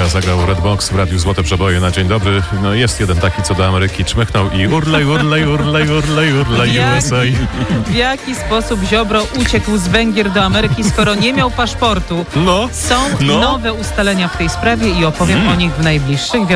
Ameryka. Zagrał Redbox w Radiu Złote Przeboje na dzień dobry. No jest jeden taki, co do Ameryki czmychnął i urlej, urlej, urlej, urlej, urlej, USA. W jaki sposób Ziobro uciekł z Węgier do Ameryki, skoro nie miał paszportu? Są nowe ustalenia w tej sprawie i opowiem o nich w najbliższych